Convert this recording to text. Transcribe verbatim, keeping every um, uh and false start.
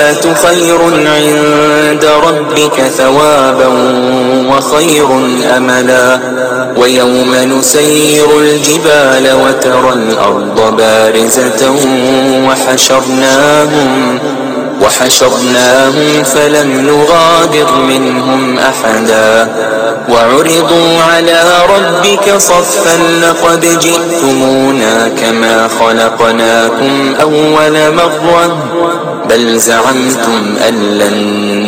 خير عند ربك ثوابا وخير أملا ويوم نسير الجبال وترى الأرض بارزة وحشرناهم وحشرناهم فلم نغادر منهم أحدا وعرضوا على ربك صفا لقد جئتمونا كما خلقناكم أول مرة بل زعمتم أن لن